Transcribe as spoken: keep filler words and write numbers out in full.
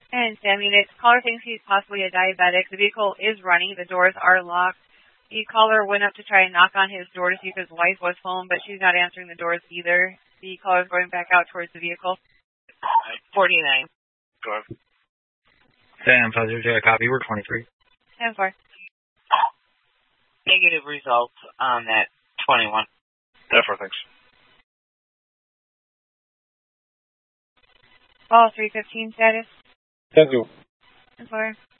And Sammy, the caller thinks he's possibly a diabetic. The vehicle is running. The doors are locked. The caller went up to try and knock on his door to see if his wife was home, but she's not answering the doors either. The caller is going back out towards the vehicle. forty-nine. Go ahead. Sam, five zero zero, copy. We're twenty-three. ten four. Negative results on that twenty-one. ten four, thanks. All three fifteen status. ten two. ten four.